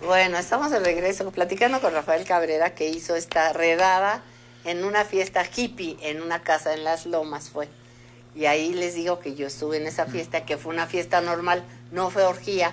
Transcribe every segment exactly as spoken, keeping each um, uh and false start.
Bueno, estamos de regreso platicando con Rafael Cabrera, que hizo esta redada en una fiesta hippie en una casa en Las Lomas fue. Y ahí les digo que yo estuve en esa fiesta, que fue una fiesta normal, no fue orgía.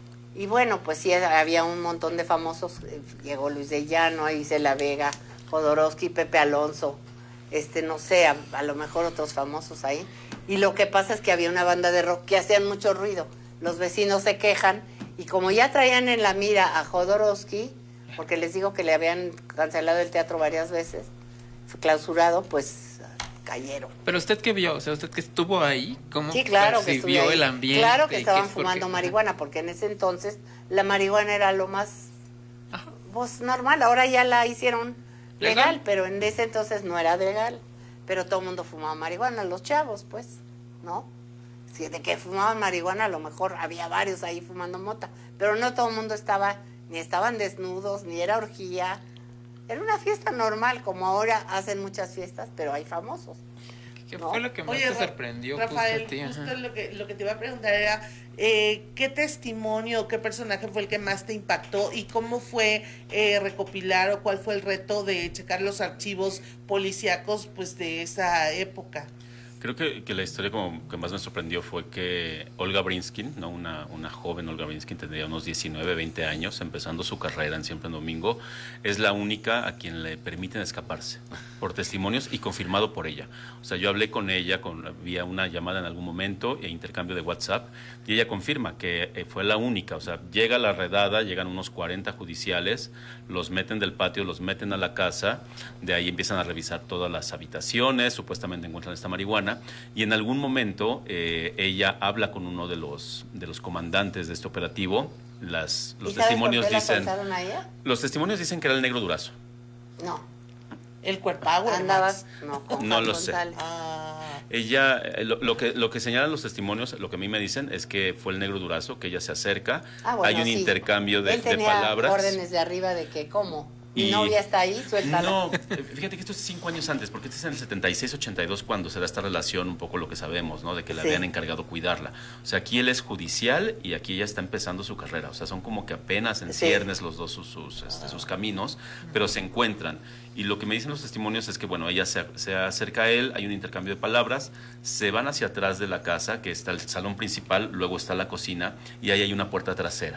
Y bueno, pues sí, había un montón de famosos. Llegó Luis de Llano, ahí se La Vega, Jodorowsky, Pepe Alonso, este no sé, a, a lo mejor otros famosos ahí. Y lo que pasa es que había una banda de rock que hacían mucho ruido. Los vecinos se quejan y como ya traían en la mira a Jodorowsky, porque les digo que le habían cancelado el teatro varias veces, fue clausurado, pues cayeron. Pero usted qué vio, o sea, usted que estuvo ahí, ¿cómo sí, claro que vio el ambiente? Claro que estaban fumando marihuana, porque en ese entonces la marihuana era lo más pues, normal. Ahora ya la hicieron legal, legal, pero en ese entonces no era legal. Pero todo el mundo fumaba marihuana, los chavos, pues, ¿no? Si de que fumaban marihuana, a lo mejor había varios ahí fumando mota, pero no todo el mundo estaba, ni estaban desnudos, ni era orgía. Era una fiesta normal, como ahora hacen muchas fiestas, pero hay famosos. ¿Qué ¿no? fue lo que más Oye, te sorprendió? Rafael, justo, justo lo que, lo que te iba a preguntar era, eh, ¿qué testimonio, qué personaje fue el que más te impactó y cómo fue eh, recopilar o cuál fue el reto de checar los archivos policíacos pues de esa época? Creo que, que la historia como que más me sorprendió fue que Olga Brinskin, ¿no? una, una joven Olga Brinskin, tendría unos diecinueve, veinte años, empezando su carrera en Siempre en Domingo, es la única a quien le permiten escaparse, por testimonios y confirmado por ella. O sea, yo hablé con ella, con, vía una llamada en algún momento e intercambio de WhatsApp, y ella confirma que fue la única. O sea, llega la redada, llegan unos cuarenta judiciales, los meten del patio, los meten a la casa, de ahí empiezan a revisar todas las habitaciones, supuestamente encuentran esta marihuana, y en algún momento eh, ella habla con uno de los de los comandantes de este operativo. Las, los ¿Y sabes testimonios por qué la dicen cazaron a ella? los testimonios dicen que era el Negro Durazo. No. El cuerpower. Andabas, no, con no Juan lo sé. González. Ah. Ella, eh, lo, lo que lo que señalan los testimonios, lo que a mí me dicen es que fue el Negro Durazo, que ella se acerca, Ah, bueno, hay un sí. intercambio de, Él de tenía palabras. órdenes de arriba de que, ¿cómo? Mi Y- novia está ahí, suéltala. No, fíjate que esto es cinco años antes, porque este es en el setenta y seis, ochenta y dos cuando se da esta relación, un poco lo que sabemos, ¿no? De que le Sí. habían encargado cuidarla. O sea, aquí él es judicial y aquí ella está empezando su carrera. O sea, son como que apenas en Sí. ciernes los dos sus, sus, este, sus caminos, pero se encuentran. Y lo que me dicen los testimonios es que, bueno, ella se, se acerca a él, hay un intercambio de palabras, se van hacia atrás de la casa, que está el salón principal, luego está la cocina, y ahí hay una puerta trasera.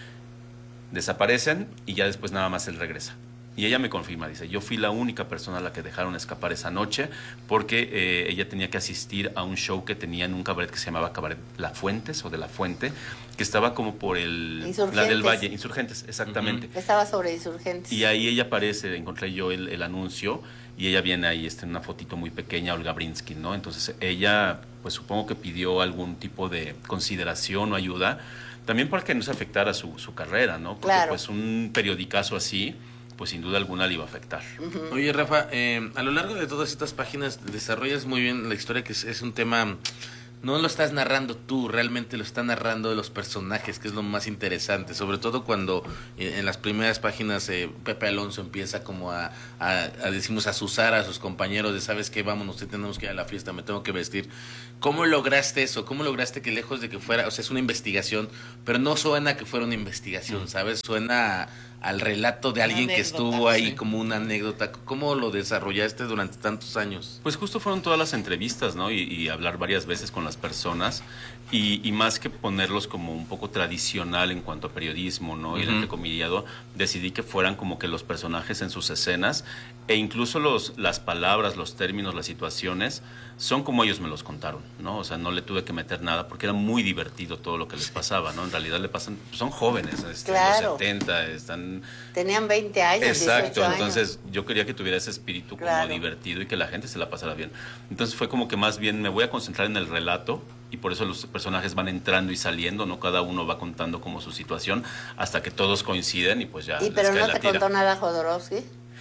Desaparecen y ya después nada más él regresa. Y ella me confirma, dice, yo fui la única persona a la que dejaron escapar esa noche porque eh, ella tenía que asistir a un show que tenía en un cabaret que se llamaba Cabaret La Fuentes o de La Fuente, que estaba como por el... Insurgentes. La del Valle, Insurgentes, exactamente. Uh-huh. Estaba sobre Insurgentes. Y ahí ella aparece, encontré yo el, el anuncio y ella viene ahí este, en una fotito muy pequeña, Olga Brinskin, ¿no? Entonces ella, pues supongo que pidió algún tipo de consideración o ayuda, también para que no se afectara su, su carrera, ¿no? Porque Claro. pues un periodicazo así, pues sin duda alguna le iba a afectar. Uh-huh. Oye, Rafa, eh, a lo largo de todas estas páginas desarrollas muy bien la historia, que es, es un tema, no lo estás narrando tú, realmente lo está narrando de los personajes, que es lo más interesante, sobre todo cuando eh, en las primeras páginas eh, Pepe Alonso empieza como a, a, a, decimos, a azuzar a sus compañeros de, ¿sabes qué? Vámonos, tenemos que ir a la fiesta, me tengo que vestir. ¿Cómo lograste eso? ¿Cómo lograste que lejos de que fuera, o sea, es una investigación, pero no suena que fuera una investigación, ¿sabes? Suena a, al relato de alguien que estuvo ahí, sí, como una anécdota. ¿Cómo lo desarrollaste durante tantos años? Pues justo fueron todas las entrevistas, ¿no? Y, y hablar varias veces con las personas y, y más que ponerlos como un poco tradicional en cuanto a periodismo, ¿no? Y el entrecomillado, decidí que fueran como que los personajes en sus escenas e incluso los, las palabras, los términos, las situaciones son como ellos me los contaron, ¿no? O sea, no le tuve que meter nada porque era muy divertido todo lo que les pasaba, ¿no? En realidad le pasan, son jóvenes, este, Claro. los setenta, están... Tenían veinte años, Exacto, dieciocho años. entonces yo quería que tuviera ese espíritu como Claro. divertido y que la gente se la pasara bien. Entonces fue como que más bien me voy a concentrar en el relato y por eso los personajes van entrando y saliendo, no cada uno va contando como su situación hasta que todos coinciden y pues ya ¿Y les pero cae no la te tira. contó nada Jodorowsky?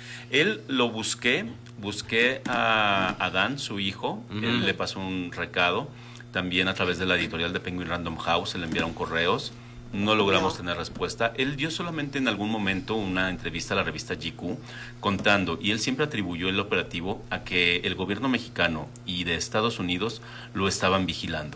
Él lo busqué, busqué a Adán, su hijo, Uh-huh. él le pasó un recado, también a través de la editorial de Penguin Random House, se le enviaron correos, no logramos No. tener respuesta. Él dio solamente en algún momento una entrevista a la revista G Q contando, y él siempre atribuyó el operativo a que el gobierno mexicano y de Estados Unidos lo estaban vigilando.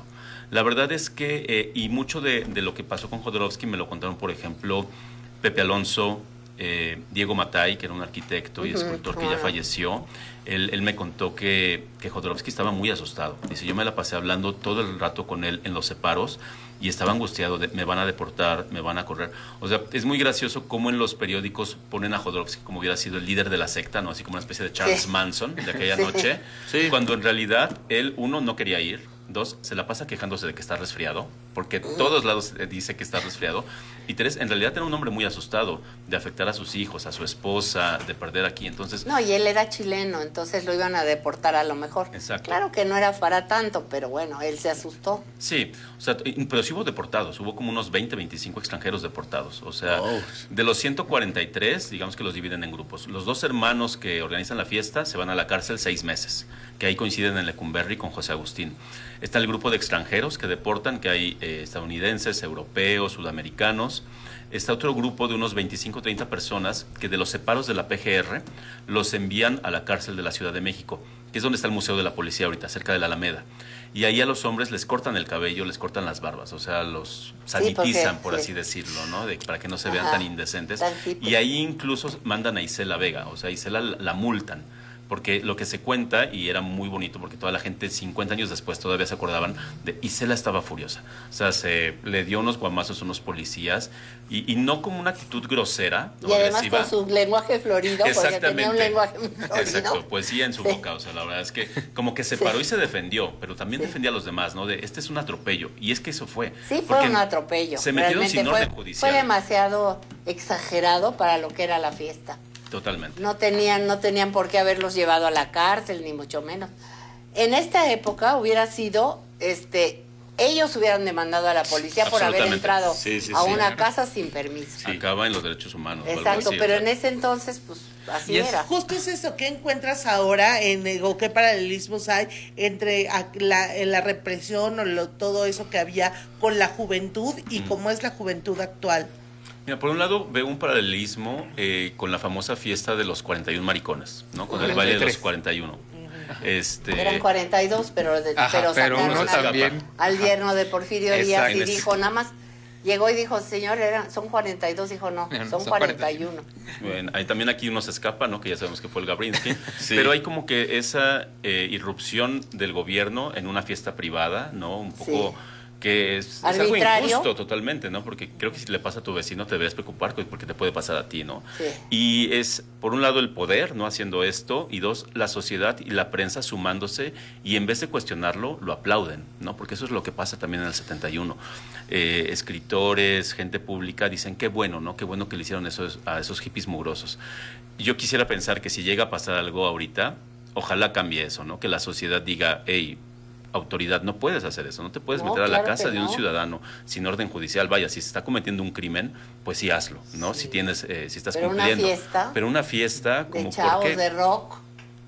La verdad es que, eh, y mucho de, de lo que pasó con Jodorowsky me lo contaron, por ejemplo, Pepe Alonso, eh, Diego Matay, que era un arquitecto y Ujú, escultor que cómo ya no. falleció. Él, él me contó que, que Jodorowsky estaba muy asustado. Dice, yo me la pasé hablando todo el rato con él en los separos y estaba angustiado de, me van a deportar, me van a correr. O sea, es muy gracioso cómo en los periódicos ponen a Jodorowsky como hubiera sido el líder de la secta, ¿no? Así como una especie de Charles Sí. Manson de aquella Sí. noche. Sí. Cuando en realidad él, uno, no quería ir. Dos, se la pasa quejándose de que está resfriado, porque todos lados eh, dice que está resfriado. Y tres, en realidad era un hombre muy asustado de afectar a sus hijos, a su esposa, de perder aquí. Entonces, No, y él era chileno, entonces lo iban a deportar a lo mejor. Exacto. Claro que no era para tanto, pero bueno, él se asustó. sí, o sea, y- pero sí hubo deportados, hubo como unos veinte, veinticinco extranjeros deportados. O sea, Oh. de los ciento cuarenta y tres, digamos que los dividen en grupos. Los dos hermanos que organizan la fiesta se van a la cárcel seis meses, que ahí coinciden en Lecumberri con José Agustín. Está el grupo de extranjeros que deportan, que hay eh, estadounidenses, europeos, sudamericanos. Está otro grupo de unos veinticinco, treinta personas que de los separos de la P G R los envían a la cárcel de la Ciudad de México, que es donde está el Museo de la Policía ahorita, cerca de la Alameda. Y ahí a los hombres les cortan el cabello, les cortan las barbas, o sea, los sanitizan, porque- por sí. así decirlo, ¿no? De, para que no se vean Ajá, tan indecentes. tan hippies. Y ahí incluso mandan a Isela Vega, o sea, Isela la, la multan. Porque lo que se cuenta, y era muy bonito, porque toda la gente cincuenta años después todavía se acordaban de Isela estaba furiosa. O sea, se le dio unos guamazos a unos policías, y, y no como una actitud grosera o Y además agresiva. con su lenguaje florido, porque tenía un lenguaje muy florido. Exacto, poesía en su Sí. boca. O sea, la verdad es que como que se paró y se defendió, pero también Sí. defendía a los demás, ¿no? De este es un atropello. Y es que eso fue. Sí, fue Porque un atropello. Se metieron Realmente sin fue, orden judicial. Fue demasiado exagerado para lo que era la fiesta. Totalmente. No tenían, no tenían por qué haberlos llevado a la cárcel, ni mucho menos. En esta época hubiera sido, este, ellos hubieran demandado a la policía por haber Absolutamente. entrado Sí, sí, a sí. una casa sin permiso. Acaba en los derechos humanos. o algo Exacto, así, o pero sea. en ese entonces, pues, así Y es era. Justo es eso, ¿qué encuentras ahora en eh, o qué paralelismos hay entre a- la, en la represión o lo- todo eso que había con la juventud y Mm. cómo es la juventud actual? Mira, por un lado veo un paralelismo eh, con la famosa fiesta de los cuarenta y uno maricones, ¿no? Con el baile de los cuarenta y uno. Este, Eran cuarenta y dos, pero, de, Ajá, pero pero sacaron uno al, también. al yerno de Porfirio Díaz y Exacto. dijo, nada más, llegó y dijo, señor, eran, son cuarenta y dos, dijo, no, No, no, son son cuarenta y uno. Bueno, hay, también aquí uno se escapa, ¿no? Que ya sabemos que fue el Gabrinsky. Sí. Pero hay como que esa eh, irrupción del gobierno en una fiesta privada, ¿no? Un poco Sí. que es, es algo Arbitrario. injusto totalmente, ¿no? Porque creo que si le pasa a tu vecino te deberías preocupar porque te puede pasar a ti, ¿no? Sí. Y es, por un lado, el poder, ¿no? Haciendo esto, y dos, la sociedad y la prensa sumándose, y en vez de cuestionarlo, lo aplauden, ¿no? Porque eso es lo que pasa también en el setenta y uno. Eh, escritores, gente pública dicen, qué bueno, ¿no? Qué bueno que le hicieron eso a esos hippies mugrosos. Yo quisiera pensar que si llega a pasar algo ahorita, ojalá cambie eso, ¿no? Que la sociedad diga, hey, autoridad, no puedes hacer eso, no te puedes No, meter a la claro casa que de un no. ciudadano sin orden judicial. Vaya, si se está cometiendo un crimen, pues sí hazlo, ¿no? Sí. Si tienes, eh, si estás Pero una cumpliendo. fiesta Pero una fiesta De como ¿por chavos, qué? de rock.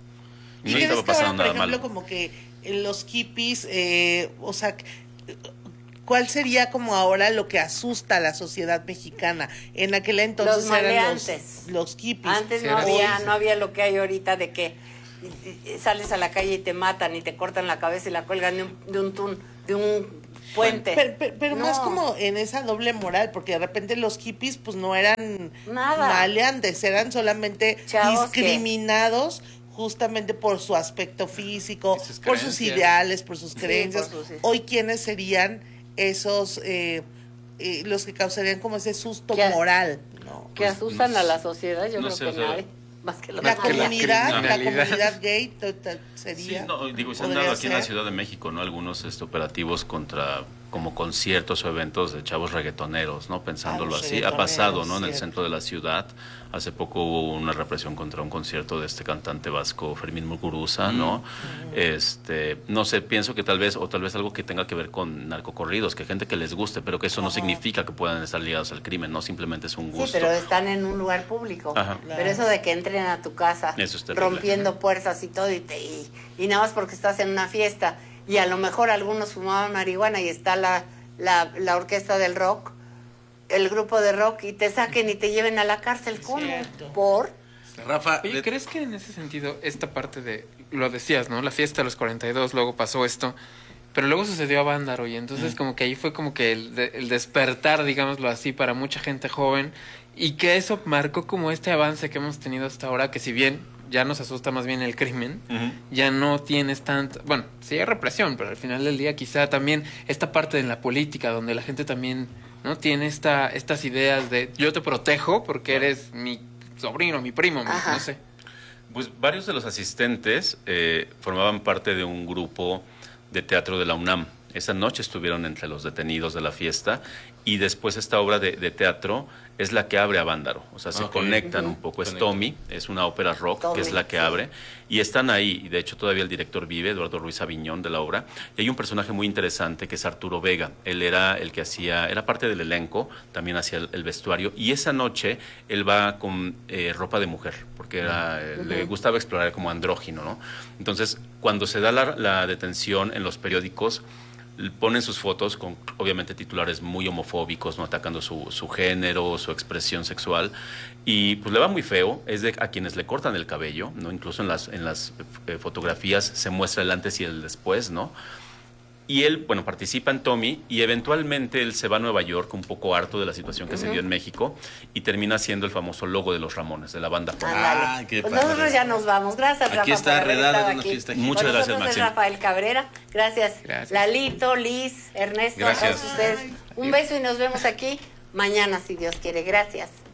¿Y No crees estaba que ahora, pasando por nada ejemplo, malo. como que eh, los hippies, eh, o sea, ¿cuál sería como ahora lo que asusta a la sociedad mexicana? En aquel entonces Los eran maleantes. los, los hippies. Antes Sí, no era había, así. no había lo que hay ahorita de que y- y- sales a la calle y te matan y te cortan la cabeza y la cuelgan de un, de un, tun- de un puente. Pero, pero- pero No. más como en esa doble moral, porque de repente los hippies pues no eran Nada. maleantes, eran solamente Chavos que- discriminados justamente por su aspecto físico, Y sus por sus creencias. ideales, por sus Sí, creencias. por sus- sí. Hoy, ¿quiénes serían esos, eh, eh, los que causarían como ese susto Que- moral? ¿no? que asustan no a la sé. sociedad, yo No creo sé, que o sea, nadie. Más que los La que la comunidad, la, criminalidad. comunidad gay to- to- Sí, sería. no, digo, se han podría dado aquí en la ser. Ciudad de México, ¿no? Algunos este, operativos contra, como conciertos o eventos de chavos reggaetoneros, ¿no? Pensándolo Ah, los así. Ha pasado, reggaetoneros, ¿no? En el cierto. centro de la ciudad. Hace poco hubo una represión contra un concierto de este cantante vasco, Fermín Muguruza, ¿no? Este, no sé, pienso que tal vez, o tal vez algo que tenga que ver con narcocorridos, que gente que les guste, pero que eso no Ajá. significa que puedan estar ligados al crimen, ¿no? Simplemente es un Sí, gusto. pero están en un lugar público. Ajá. Pero eso de que entren a tu casa Eso es terrible. rompiendo puertas y todo y, te- y, y nada más porque estás en una fiesta y a lo mejor algunos fumaban marihuana y está la, la, la orquesta del rock, el grupo de rock y te saquen y te lleven a la cárcel. ¿Cómo? Cierto. ¿Por? Rafa, Oye, de- ¿crees que en ese sentido esta parte de, lo decías, ¿no? La fiesta de los cuarenta y dos, luego pasó esto, pero luego sucedió a Vándaro y entonces como que ahí fue como que el, de- el despertar, digámoslo así, para mucha gente joven y que eso marcó como este avance que hemos tenido hasta ahora, que si bien ya nos asusta más bien el crimen, Ujú. ya no tienes tanta, bueno, sí hay represión, pero al final del día quizá también esta parte de la política donde la gente también no tiene esta estas ideas de yo te protejo porque eres mi sobrino, mi primo, mi- Ajá. no sé. Pues varios de los asistentes eh, formaban parte de un grupo de teatro de la UNAM. Esa noche estuvieron entre los detenidos de la fiesta y después esta obra de, de teatro es la que abre a Vándaro. O sea, se Ok. conectan Ujú. un poco. Es Conectan. Tommy, es una ópera rock Tommy, que es la que sí. abre. Y están ahí, y de hecho todavía el director vive, Eduardo Ruiz Aviñón de la obra. Y hay un personaje muy interesante que es Arturo Vega. Él era el que hacía, era parte del elenco, también hacía el, el vestuario. Y esa noche él va con eh, ropa de mujer, porque era, eh, le gustaba explorar como andrógino, ¿no? Entonces, cuando se da la, la detención en los periódicos, l- ponen sus fotos con obviamente titulares muy homofóbicos, no atacando su, su género, su expresión sexual, y pues le va muy feo. Es de a quienes le cortan el cabello, no, incluso en las en las eh, fotografías se muestra el antes y el después, ¿no? Y él, bueno, participa en Tommy y eventualmente él se va a Nueva York un poco harto de la situación que se dio en México y termina siendo el famoso logo de los Ramones, de la banda Punk. Ándale. Ah, qué Pues padre. nosotros ya nos vamos. Gracias, Aquí Rafa, está por haber Redada estado en una aquí. fiesta. Muchas Con gracias, nosotros es Maxim. Rafael Cabrera. Gracias. Gracias. Lalito, Liz, Ernesto, a Gracias. todos ustedes. Un beso y nos vemos aquí mañana, si Dios quiere. Gracias.